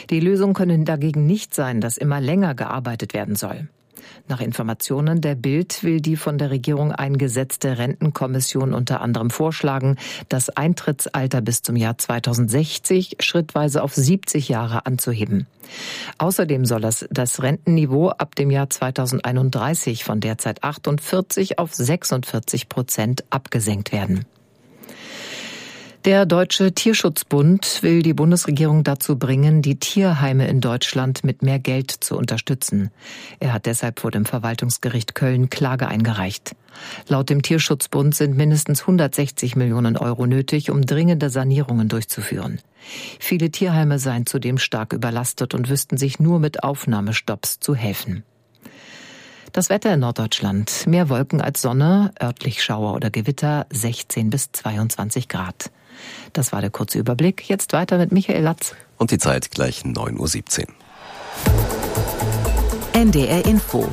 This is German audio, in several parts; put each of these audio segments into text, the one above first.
Die Lösung könne dagegen nicht sein, dass immer länger gearbeitet werden soll. Nach Informationen der Bild will die von der Regierung eingesetzte Rentenkommission unter anderem vorschlagen, das Eintrittsalter bis zum Jahr 2060 schrittweise auf 70 Jahre anzuheben. Außerdem soll das Rentenniveau ab dem Jahr 2031 von derzeit 48 auf 46% abgesenkt werden. Der Deutsche Tierschutzbund will die Bundesregierung dazu bringen, die Tierheime in Deutschland mit mehr Geld zu unterstützen. Er hat deshalb vor dem Verwaltungsgericht Köln Klage eingereicht. Laut dem Tierschutzbund sind mindestens 160 Millionen Euro nötig, um dringende Sanierungen durchzuführen. Viele Tierheime seien zudem stark überlastet und wüssten sich nur mit Aufnahmestopps zu helfen. Das Wetter in Norddeutschland. Mehr Wolken als Sonne, örtlich Schauer oder Gewitter, 16 bis 22 Grad. Das war der kurze Überblick. Jetzt weiter mit Michael Latz. Und die Zeit gleich 9:17 Uhr. NDR Info.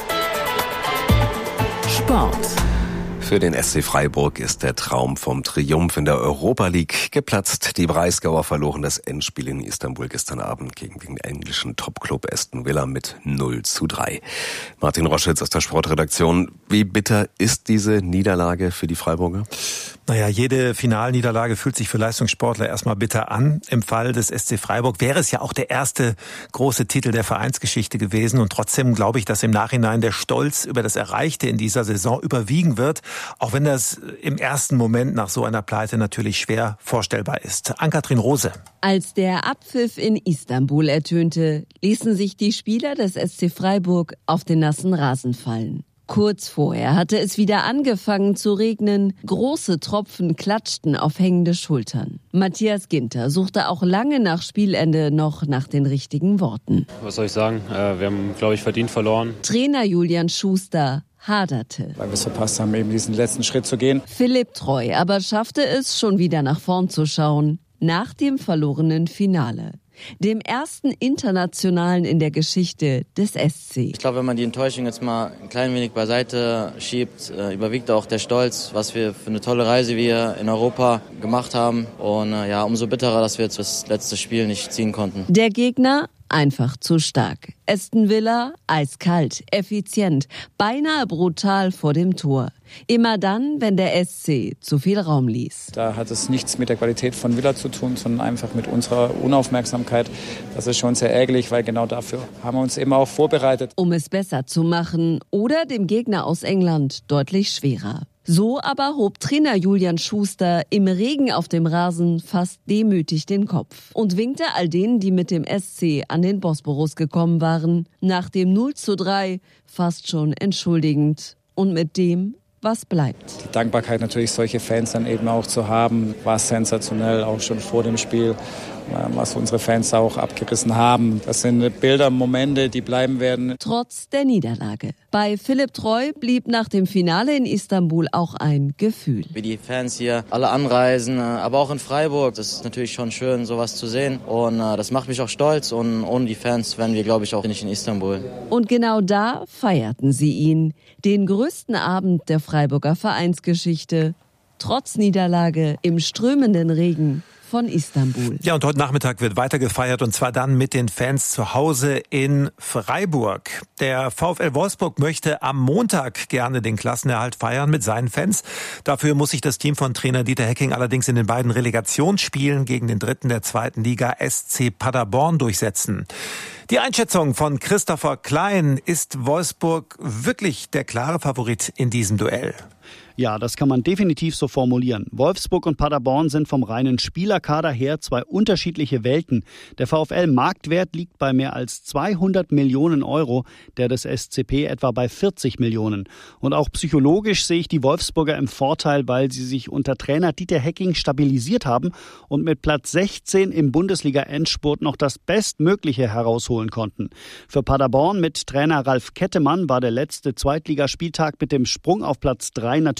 Sport. Für den SC Freiburg ist der Traum vom Triumph in der Europa League geplatzt. Die Breisgauer verloren das Endspiel in Istanbul gestern Abend gegen den englischen Topclub Aston Villa mit 0:3. Martin Roschitz aus der Sportredaktion. Wie bitter ist diese Niederlage für die Freiburger? Naja, jede Finalniederlage fühlt sich für Leistungssportler erstmal bitter an. Im Fall des SC Freiburg wäre es ja auch der erste große Titel der Vereinsgeschichte gewesen. Und trotzdem glaube ich, dass im Nachhinein der Stolz über das Erreichte in dieser Saison überwiegen wird. Auch wenn das im ersten Moment nach so einer Pleite natürlich schwer vorstellbar ist. Ann-Kathrin Rose. Als der Abpfiff in Istanbul ertönte, ließen sich die Spieler des SC Freiburg auf den nassen Rasen fallen. Kurz vorher hatte es wieder angefangen zu regnen. Große Tropfen klatschten auf hängende Schultern. Matthias Ginter suchte auch lange nach Spielende noch nach den richtigen Worten. Was soll ich sagen? Wir haben, glaube ich, verdient verloren. Trainer Julian Schuster haderte. Weil wir es verpasst haben, eben diesen letzten Schritt zu gehen. Philipp Treu aber schaffte es, schon wieder nach vorn zu schauen. Nach dem verlorenen Finale. Dem ersten internationalen in der Geschichte des SC. Ich glaube, wenn man die Enttäuschung jetzt mal ein klein wenig beiseite schiebt, überwiegt auch der Stolz, was wir für eine tolle Reise wir in Europa gemacht haben. Und umso bitterer, dass wir jetzt das letzte Spiel nicht ziehen konnten. Der Gegner einfach zu stark. Aston Villa eiskalt, effizient, beinahe brutal vor dem Tor. Immer dann, wenn der SC zu viel Raum ließ. Da hat es nichts mit der Qualität von Villa zu tun, sondern einfach mit unserer Unaufmerksamkeit. Das ist schon sehr ärgerlich, weil genau dafür haben wir uns eben auch vorbereitet. Um es besser zu machen oder dem Gegner aus England deutlich schwerer. So aber hob Trainer Julian Schuster im Regen auf dem Rasen fast demütig den Kopf und winkte all denen, die mit dem SC an den Bosporus gekommen waren, nach dem 0:3 fast schon entschuldigend und mit dem, was bleibt. Die Dankbarkeit natürlich, solche Fans dann eben auch zu haben, war sensationell, auch schon vor dem Spiel, was unsere Fans auch abgerissen haben. Das sind Bilder, Momente, die bleiben werden. Trotz der Niederlage. Bei Philipp Treu blieb nach dem Finale in Istanbul auch ein Gefühl. Wie die Fans hier alle anreisen, aber auch in Freiburg, das ist natürlich schon schön, sowas zu sehen. Und das macht mich auch stolz. Und ohne die Fans wären wir, glaube ich, auch nicht in Istanbul. Und genau da feierten sie ihn. Den größten Abend der Freiburger Vereinsgeschichte. Trotz Niederlage im strömenden Regen von Istanbul. Ja, und heute Nachmittag wird weiter gefeiert, und zwar dann mit den Fans zu Hause in Freiburg. Der VfL Wolfsburg möchte am Montag gerne den Klassenerhalt feiern mit seinen Fans. Dafür muss sich das Team von Trainer Dieter Hecking allerdings in den beiden Relegationsspielen gegen den Dritten der zweiten Liga SC Paderborn durchsetzen. Die Einschätzung von Christopher Klein: Ist Wolfsburg wirklich der klare Favorit in diesem Duell? Ja, das kann man definitiv so formulieren. Wolfsburg und Paderborn sind vom reinen Spielerkader her zwei unterschiedliche Welten. Der VfL-Marktwert liegt bei mehr als 200 Millionen Euro, der des SCP etwa bei 40 Millionen. Und auch psychologisch sehe ich die Wolfsburger im Vorteil, weil sie sich unter Trainer Dieter Hecking stabilisiert haben und mit Platz 16 im Bundesliga-Endspurt noch das Bestmögliche herausholen konnten. Für Paderborn mit Trainer Ralf Kettemann war der letzte Zweitligaspieltag mit dem Sprung auf Platz 3 natürlich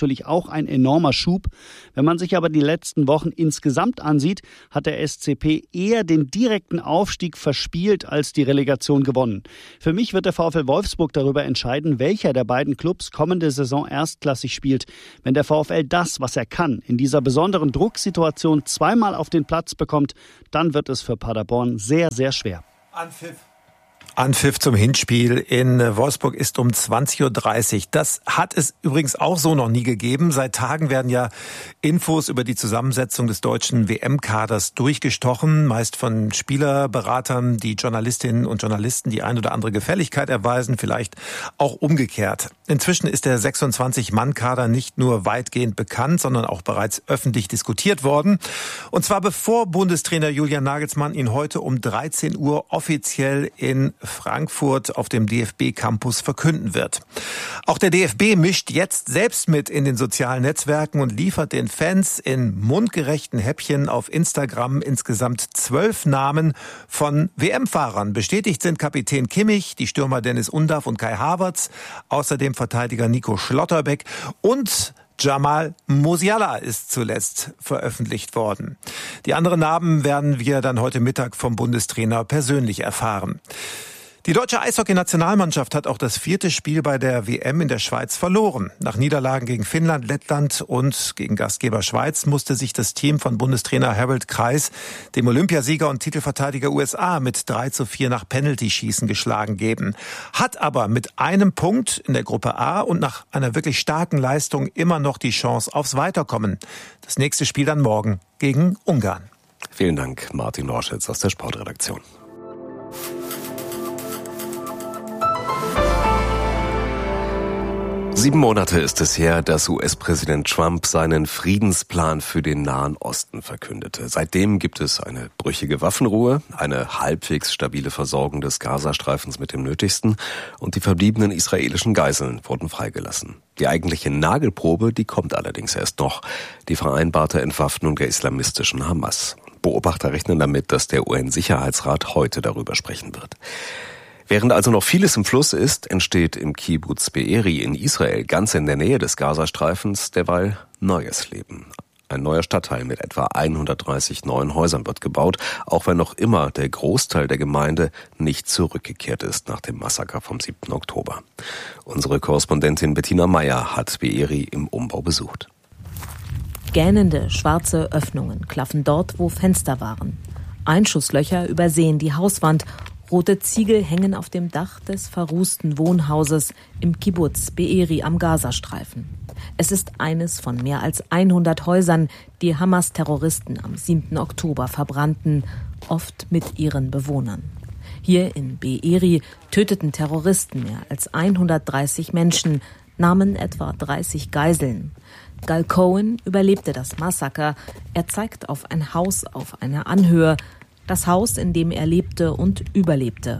natürlich auch ein enormer Schub. Wenn man sich aber die letzten Wochen insgesamt ansieht, hat der SCP eher den direkten Aufstieg verspielt als die Relegation gewonnen. Für mich wird der VfL Wolfsburg darüber entscheiden, welcher der beiden Clubs kommende Saison erstklassig spielt. Wenn der VfL das, was er kann, in dieser besonderen Drucksituation zweimal auf den Platz bekommt, dann wird es für Paderborn sehr, sehr schwer. Anpfiff zum Hinspiel in Wolfsburg ist um 20.30 Uhr. Das hat es übrigens auch so noch nie gegeben. Seit Tagen werden ja Infos über die Zusammensetzung des deutschen WM-Kaders durchgestochen, meist von Spielerberatern, die Journalistinnen und Journalisten die ein oder andere Gefälligkeit erweisen, vielleicht auch umgekehrt. Inzwischen ist der 26-Mann-Kader nicht nur weitgehend bekannt, sondern auch bereits öffentlich diskutiert worden. Und zwar bevor Bundestrainer Julian Nagelsmann ihn heute um 13 Uhr offiziell in Frankfurt auf dem DFB-Campus verkünden wird. Auch der DFB mischt jetzt selbst mit in den sozialen Netzwerken und liefert den Fans in mundgerechten Häppchen auf Instagram insgesamt 12 Namen von WM-Fahrern. Bestätigt sind Kapitän Kimmich, die Stürmer Dennis Undav und Kai Havertz, außerdem Verteidiger Nico Schlotterbeck und Jamal Musiala ist zuletzt veröffentlicht worden. Die anderen Namen werden wir dann heute Mittag vom Bundestrainer persönlich erfahren. Die deutsche Eishockey-Nationalmannschaft hat auch das 4. Spiel bei der WM in der Schweiz verloren. Nach Niederlagen gegen Finnland, Lettland und gegen Gastgeber Schweiz musste sich das Team von Bundestrainer Harold Kreis dem Olympiasieger und Titelverteidiger USA mit 3:4 nach Penalty-Schießen geschlagen geben. Hat aber mit einem Punkt in der Gruppe A und nach einer wirklich starken Leistung immer noch die Chance aufs Weiterkommen. Das nächste Spiel dann morgen gegen Ungarn. Vielen Dank, Martin Norschitz aus der Sportredaktion. Sieben Monate ist es her, dass US-Präsident Trump seinen Friedensplan für den Nahen Osten verkündete. Seitdem gibt es eine brüchige Waffenruhe, eine halbwegs stabile Versorgung des Gazastreifens mit dem Nötigsten und die verbliebenen israelischen Geiseln wurden freigelassen. Die eigentliche Nagelprobe, die kommt allerdings erst noch, die vereinbarte Entwaffnung der islamistischen Hamas. Beobachter rechnen damit, dass der UN-Sicherheitsrat heute darüber sprechen wird. Während also noch vieles im Fluss ist, entsteht im Kibbuz Be'eri in Israel, ganz in der Nähe des Gazastreifens, derweil neues Leben. Ein neuer Stadtteil mit etwa 130 neuen Häusern wird gebaut, auch wenn noch immer der Großteil der Gemeinde nicht zurückgekehrt ist nach dem Massaker vom 7. Oktober. Unsere Korrespondentin Bettina Meyer hat Be'eri im Umbau besucht. Gähnende schwarze Öffnungen klaffen dort, wo Fenster waren. Einschusslöcher übersehen die Hauswand. Rote Ziegel hängen auf dem Dach des verrußten Wohnhauses im Kibbuz Be'eri am Gazastreifen. Es ist eines von mehr als 100 Häusern, die Hamas-Terroristen am 7. Oktober verbrannten, oft mit ihren Bewohnern. Hier in Be'eri töteten Terroristen mehr als 130 Menschen, nahmen etwa 30 Geiseln. Gal Cohen überlebte das Massaker. Er zeigt auf ein Haus auf einer Anhöhe, das Haus, in dem er lebte und überlebte.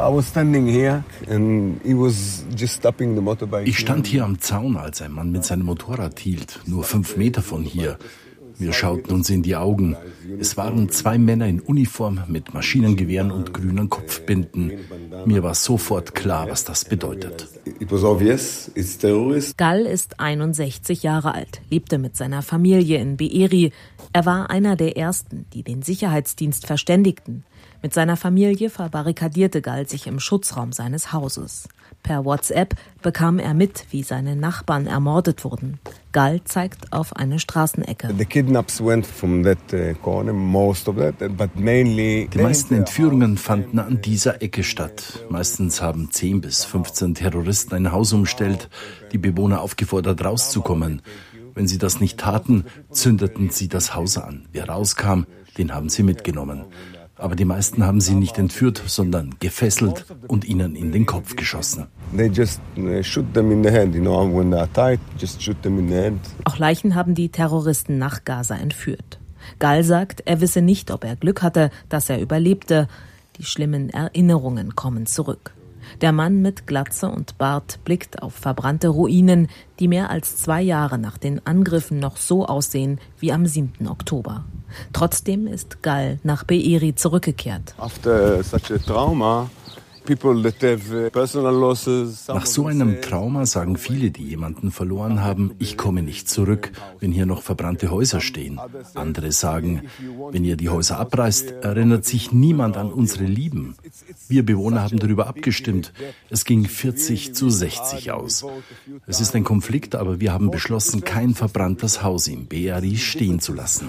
Ich stand hier am Zaun, als ein Mann mit seinem Motorrad hielt, nur 5 Meter von hier. Wir schauten uns in die Augen. Es waren 2 Männer in Uniform mit Maschinengewehren und grünen Kopfbinden. Mir war sofort klar, was das bedeutet. Gal ist 61 Jahre alt, lebte mit seiner Familie in Be'eri. Er war einer der ersten, die den Sicherheitsdienst verständigten. Mit seiner Familie verbarrikadierte Gal sich im Schutzraum seines Hauses. Per WhatsApp bekam er mit, wie seine Nachbarn ermordet wurden. Gal zeigt auf eine Straßenecke. Die meisten Entführungen fanden an dieser Ecke statt. Meistens haben 10 bis 15 Terroristen ein Haus umstellt, die Bewohner aufgefordert, rauszukommen. Wenn sie das nicht taten, zündeten sie das Haus an. Wer rauskam, den haben sie mitgenommen. Aber die meisten haben sie nicht entführt, sondern gefesselt und ihnen in den Kopf geschossen. Auch Leichen haben die Terroristen nach Gaza entführt. Gal sagt, er wisse nicht, ob er Glück hatte, dass er überlebte. Die schlimmen Erinnerungen kommen zurück. Der Mann mit Glatze und Bart blickt auf verbrannte Ruinen, die mehr als 2 Jahre nach den Angriffen noch so aussehen wie am 7. Oktober. Trotzdem ist Gal nach Be'eri zurückgekehrt. Nach so einem Trauma sagen viele, die jemanden verloren haben, ich komme nicht zurück, wenn hier noch verbrannte Häuser stehen. Andere sagen, wenn ihr die Häuser abreißt, erinnert sich niemand an unsere Lieben. Wir Bewohner haben darüber abgestimmt. Es ging 40-60 aus. Es ist ein Konflikt, aber wir haben beschlossen, kein verbranntes Haus in Be'eri stehen zu lassen.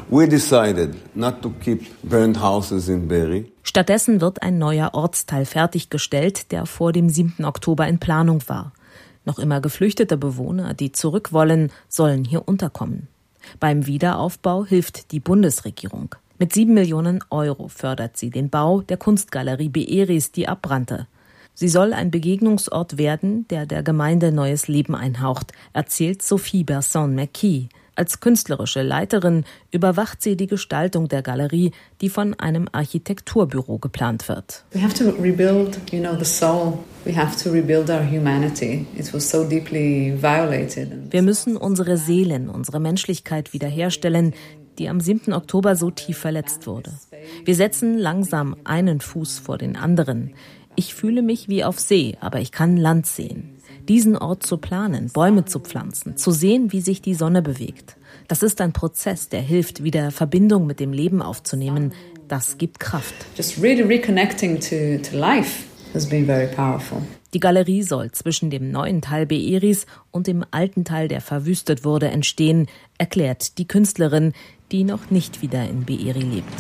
Stattdessen wird ein neuer Ortsteil fertiggestellt, der vor dem 7. Oktober in Planung war. Noch immer geflüchtete Bewohner, die zurück wollen, sollen hier unterkommen. Beim Wiederaufbau hilft die Bundesregierung. Mit 7 Millionen Euro fördert sie den Bau der Kunstgalerie Be'eris, die abbrannte. Sie soll ein Begegnungsort werden, der Gemeinde neues Leben einhaucht, erzählt Sophie Berson-McKee. Als künstlerische Leiterin überwacht sie die Gestaltung der Galerie, die von einem Architekturbüro geplant wird. We have to rebuild, the soul. We have to rebuild our humanity. It was so deeply violated. Wir müssen unsere Seelen, unsere Menschlichkeit wiederherstellen, die am 7. Oktober so tief verletzt wurde. Wir setzen langsam einen Fuß vor den anderen. Ich fühle mich wie auf See, aber ich kann Land sehen. Diesen Ort zu planen, Bäume zu pflanzen, zu sehen, wie sich die Sonne bewegt. Das ist ein Prozess, der hilft, wieder Verbindung mit dem Leben aufzunehmen. Das gibt Kraft. Just really reconnecting to life has been very powerful. Die Galerie soll zwischen dem neuen Teil Be'eris und dem alten Teil, der verwüstet wurde, entstehen, erklärt die Künstlerin, die noch nicht wieder in Be'eri lebt.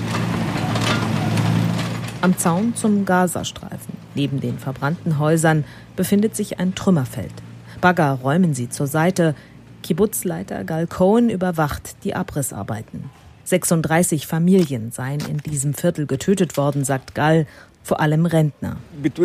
Am Zaun zum Gazastreifen, neben den verbrannten Häusern, befindet sich ein Trümmerfeld. Bagger räumen sie zur Seite. Kibbutzleiter Gal Cohen überwacht die Abrissarbeiten. 36 Familien seien in diesem Viertel getötet worden, sagt Gal, vor allem Rentner.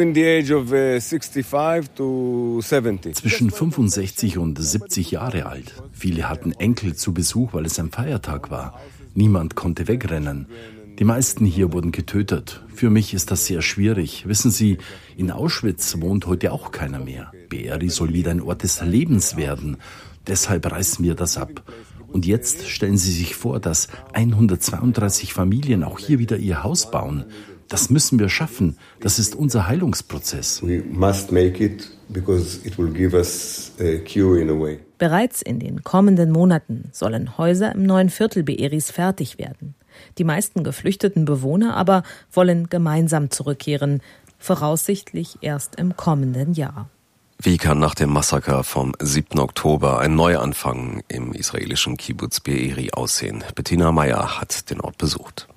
Zwischen 65 und 70 Jahre alt. Viele hatten Enkel zu Besuch, weil es ein Feiertag war. Niemand konnte wegrennen. Die meisten hier wurden getötet. Für mich ist das sehr schwierig. Wissen Sie, in Auschwitz wohnt heute auch keiner mehr. Be'eri soll wieder ein Ort des Lebens werden. Deshalb reißen wir das ab. Und jetzt stellen Sie sich vor, dass 132 Familien auch hier wieder ihr Haus bauen. Das müssen wir schaffen. Das ist unser Heilungsprozess. We must make it because it will give us a cure in a way. Bereits in den kommenden Monaten sollen Häuser im neuen Viertel Be'eris fertig werden. Die meisten geflüchteten Bewohner aber wollen gemeinsam zurückkehren, voraussichtlich erst im kommenden Jahr. Wie kann nach dem Massaker vom 7. Oktober ein Neuanfang im israelischen Kibbutz Be'eri aussehen? Bettina Meyer hat den Ort besucht.